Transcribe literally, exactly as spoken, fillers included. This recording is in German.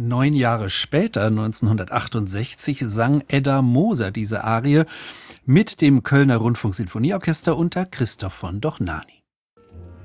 Neun Jahre später, neunzehnhundertachtundsechzig, sang Edda Moser diese Arie mit dem Kölner Rundfunksinfonieorchester unter Christoph von Dohnanyi.